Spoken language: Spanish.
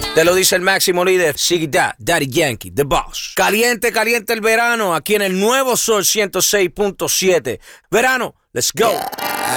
Te lo dice el máximo líder, Ziggy Daddy Yankee, The Boss. Caliente, caliente el verano, aquí en el nuevo Sol 106.7. Verano, let's go.